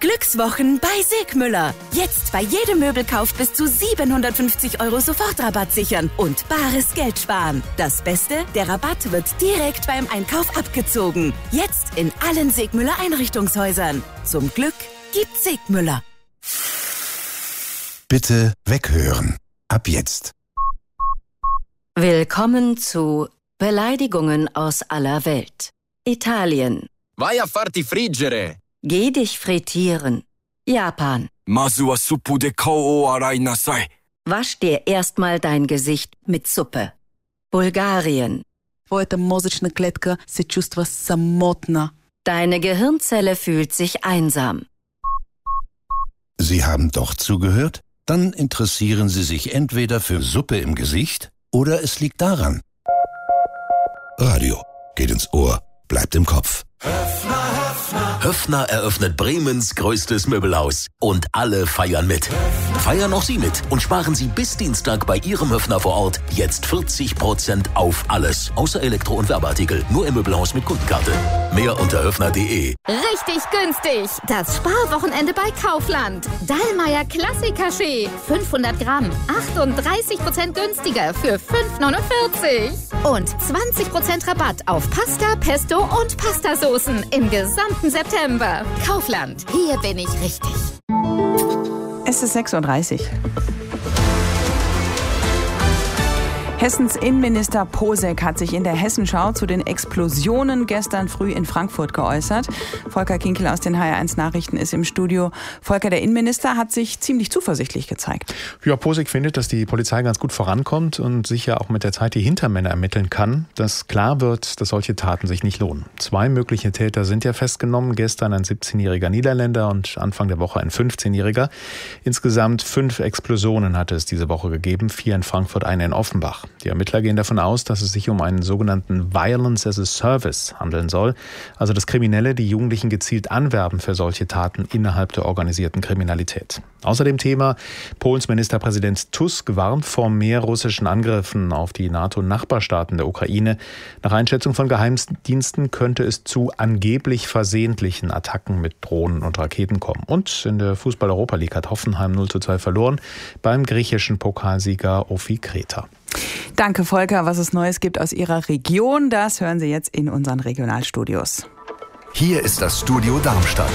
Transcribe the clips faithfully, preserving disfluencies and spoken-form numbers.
Glückswochen bei Segmüller. Jetzt bei jedem Möbelkauf bis zu siebenhundertfünfzig Euro Sofortrabatt sichern und bares Geld sparen. Das Beste, der Rabatt wird direkt beim Einkauf abgezogen. Jetzt in allen Segmüller Einrichtungshäusern. Zum Glück gibt Segmüller. Bitte weghören. Ab jetzt. Willkommen zu Beleidigungen aus aller Welt. Italien. Vai a farti friggere. Geh dich frittieren. Japan. Masu wa suppu de kao o arai nasai. Wasch dir erstmal dein Gesicht mit Suppe. Bulgarien. Твоята мозъчна клетка се чувства самотна. Deine Gehirnzelle fühlt sich einsam. Sie haben doch zugehört? Dann interessieren Sie sich entweder für Suppe im Gesicht oder es liegt daran. Radio geht ins Ohr, bleibt im Kopf. Höffner eröffnet Bremens größtes Möbelhaus. Und alle feiern mit. Feiern auch Sie mit und sparen Sie bis Dienstag bei Ihrem Höffner vor Ort jetzt vierzig Prozent auf alles. Außer Elektro- und Werbeartikel. Nur im Möbelhaus mit Kundenkarte. Mehr unter höffner punkt de. Richtig günstig. Das Sparwochenende bei Kaufland. Dallmayr Klassik-Kaffee. fünfhundert Gramm. achtunddreißig Prozent günstiger für fünf neunundvierzig. Und zwanzig Prozent Rabatt auf Pasta, Pesto und Pastasoßen im gesamten September. Kaufland. Hier bin ich richtig. Es ist sechs Uhr dreißig. Hessens Innenminister Posek hat sich in der Hessenschau zu den Explosionen gestern früh in Frankfurt geäußert. Volker Kinkel aus den H R eins Nachrichten ist im Studio. Volker, der Innenminister hat sich ziemlich zuversichtlich gezeigt. Ja, Posek findet, dass die Polizei ganz gut vorankommt und sicher auch mit der Zeit die Hintermänner ermitteln kann, dass klar wird, dass solche Taten sich nicht lohnen. Zwei mögliche Täter sind ja festgenommen. Gestern ein siebzehnjähriger Niederländer und Anfang der Woche ein fünfzehnjähriger. Insgesamt fünf Explosionen hatte es diese Woche gegeben, vier in Frankfurt, eine in Offenbach. Die Ermittler gehen davon aus, dass es sich um einen sogenannten Violence as a Service handeln soll, also dass Kriminelle die Jugendlichen gezielt anwerben für solche Taten innerhalb der organisierten Kriminalität. Außerdem Thema: Polens Ministerpräsident Tusk warnt vor mehr russischen Angriffen auf die NATO-Nachbarstaaten der Ukraine. Nach Einschätzung von Geheimdiensten könnte es zu angeblich versehentlichen Attacken mit Drohnen und Raketen kommen. Und in der Fußball-Europa League hat Hoffenheim null zu zwei verloren beim griechischen Pokalsieger Ofi Kreta. Danke, Volker. Was es Neues gibt aus Ihrer Region, das hören Sie jetzt in unseren Regionalstudios. Hier ist das Studio Darmstadt.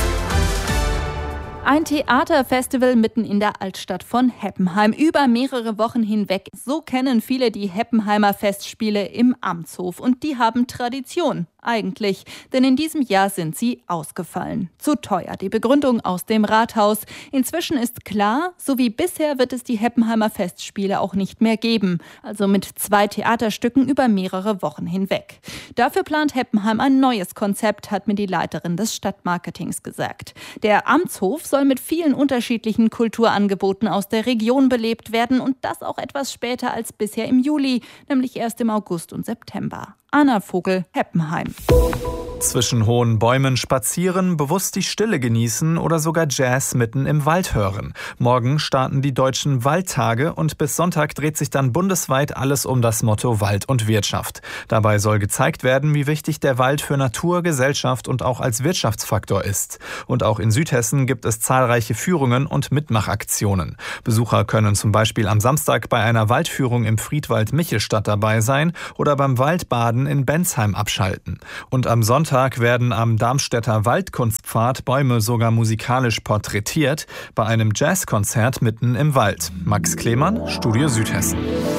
Ein Theaterfestival mitten in der Altstadt von Heppenheim, über mehrere Wochen hinweg. So kennen viele die Heppenheimer Festspiele im Amtshof. Und die haben Tradition, eigentlich. Denn in diesem Jahr sind sie ausgefallen. Zu teuer. Die Begründung aus dem Rathaus. Inzwischen ist klar, so wie bisher wird es die Heppenheimer Festspiele auch nicht mehr geben. Also mit zwei Theaterstücken über mehrere Wochen hinweg. Dafür plant Heppenheim ein neues Konzept, hat mir die Leiterin des Stadtmarketings gesagt. Der Amtshof soll mit vielen unterschiedlichen Kulturangeboten aus der Region belebt werden und das auch etwas später als bisher im Juli, nämlich erst im August und September. Anna Vogel, Heppenheim. Zwischen hohen Bäumen spazieren, bewusst die Stille genießen oder sogar Jazz mitten im Wald hören. Morgen starten die deutschen Waldtage und bis Sonntag dreht sich dann bundesweit alles um das Motto Wald und Wirtschaft. Dabei soll gezeigt werden, wie wichtig der Wald für Natur, Gesellschaft und auch als Wirtschaftsfaktor ist. Und auch in Südhessen gibt es zahlreiche Führungen und Mitmachaktionen. Besucher können zum Beispiel am Samstag bei einer Waldführung im Friedwald Michelstadt dabei sein oder beim Waldbaden in Bensheim abschalten. Und am Sonntag werden am Darmstädter Waldkunstpfad Bäume sogar musikalisch porträtiert, bei einem Jazzkonzert mitten im Wald. Max Klemann, Studio Südhessen.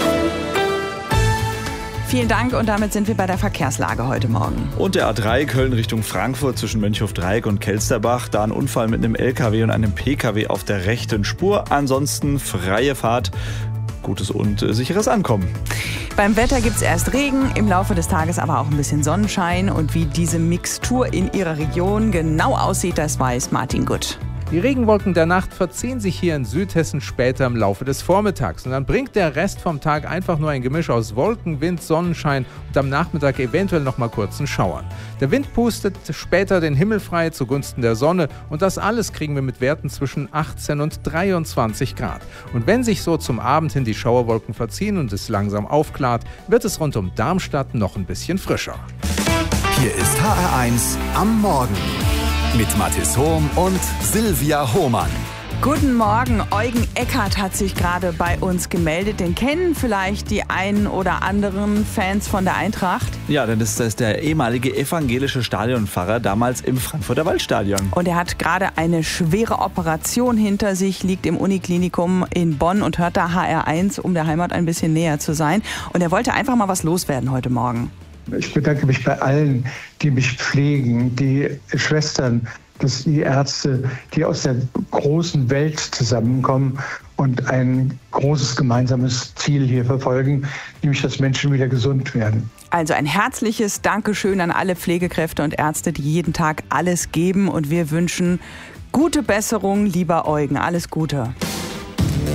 Vielen Dank und damit sind wir bei der Verkehrslage heute Morgen. Und der A drei Köln Richtung Frankfurt zwischen Mönchhof-Dreieck und Kelsterbach. Da ein Unfall mit einem L K W und einem P K W auf der rechten Spur. Ansonsten freie Fahrt. Gutes und sicheres Ankommen. Beim Wetter gibt es erst Regen, im Laufe des Tages aber auch ein bisschen Sonnenschein. Und wie diese Mixtur in Ihrer Region genau aussieht, das weiß Martin Gutt. Die Regenwolken der Nacht verziehen sich hier in Südhessen später im Laufe des Vormittags. Und dann bringt der Rest vom Tag einfach nur ein Gemisch aus Wolken, Wind, Sonnenschein und am Nachmittag eventuell noch mal kurzen Schauern. Der Wind pustet später den Himmel frei zugunsten der Sonne und das alles kriegen wir mit Werten zwischen achtzehn und dreiundzwanzig Grad. Und wenn sich so zum Abend hin die Schauerwolken verziehen und es langsam aufklart, wird es rund um Darmstadt noch ein bisschen frischer. Hier ist H R eins am Morgen. mit Mathis Hohm und Silvia Hohmann. Guten Morgen, Eugen Eckert hat sich gerade bei uns gemeldet. Den kennen vielleicht die einen oder anderen Fans von der Eintracht. Ja, denn das ist der ehemalige evangelische Stadionpfarrer, damals im Frankfurter Waldstadion. Und er hat gerade eine schwere Operation hinter sich, liegt im Uniklinikum in Bonn und hört da H R eins, um der Heimat ein bisschen näher zu sein. Und er wollte einfach mal was loswerden heute Morgen. Ich bedanke mich bei allen, die mich pflegen, die Schwestern, dass die Ärzte, die aus der großen Welt zusammenkommen und ein großes gemeinsames Ziel hier verfolgen, nämlich dass Menschen wieder gesund werden. Also ein herzliches Dankeschön an alle Pflegekräfte und Ärzte, die jeden Tag alles geben. Und wir wünschen gute Besserung, lieber Eugen. Alles Gute.